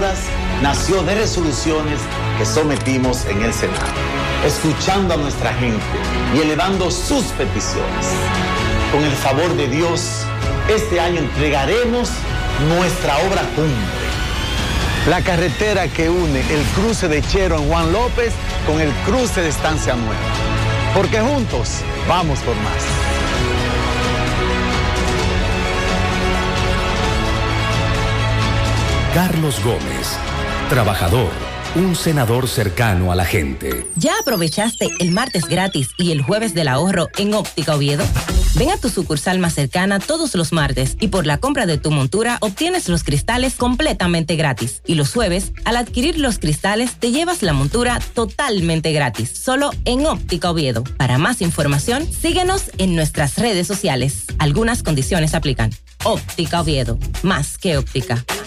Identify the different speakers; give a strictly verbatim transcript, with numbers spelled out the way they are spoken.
Speaker 1: legislaturas nació de resoluciones que sometimos en el Senado, escuchando a nuestra gente y elevando sus peticiones. Con el favor de Dios, este año entregaremos nuestra obra cumbre. La carretera que une el cruce de Chero en Juan López con el cruce de Estancia Nueva. Porque juntos vamos por más.
Speaker 2: Carlos Gómez, trabajador, un senador cercano a la gente.
Speaker 3: ¿Ya aprovechaste el martes gratis y el jueves del ahorro en Óptica Oviedo? Ven a tu sucursal más cercana todos los martes y por la compra de tu montura obtienes los cristales completamente gratis. Y los jueves, al adquirir los cristales, te llevas la montura totalmente gratis. Solo en Óptica Oviedo. Para más información, síguenos en nuestras redes sociales. Algunas condiciones aplican. Óptica Oviedo. Más que óptica.